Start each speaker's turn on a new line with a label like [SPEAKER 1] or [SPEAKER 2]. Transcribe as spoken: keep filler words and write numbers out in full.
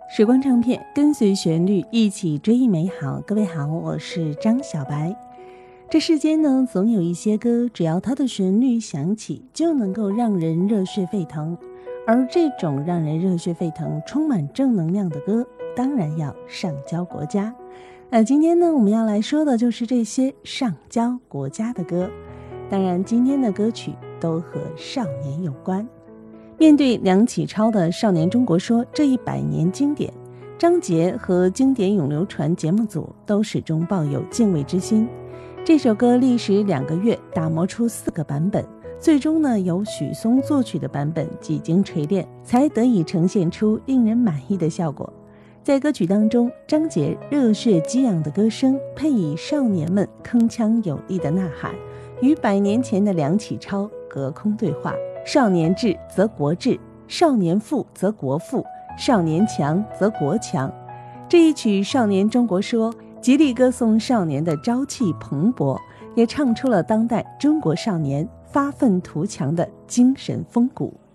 [SPEAKER 1] 时光唱片，跟随旋律一起追忆美好。各位好，我是张小白。这世间呢，总有一些歌，只要它的旋律响起，就能够让人热血沸腾。而这种让人热血沸腾、充满正能量的歌，当然要上交国家。那今天呢，我们要来说的就是这些上交国家的歌。当然，今天的歌曲都和少年有关。面对梁启超的《少年中国说》这一百年经典，张杰和经典永流传节目组都始终抱有敬畏之心。这首歌历时两个月打磨出四个版本，最终呢由许嵩作曲的版本几经锤炼，才得以呈现出令人满意的效果。在歌曲当中，张杰热血激昂的歌声配以少年们铿锵有力的呐喊，与百年前的梁启超隔空对话。少年智则国智，少年富则国富，少年强则国强。这一曲《少年中国说》极力歌颂少年的朝气蓬勃，也唱出了当代中国少年发愤图强的精神风骨。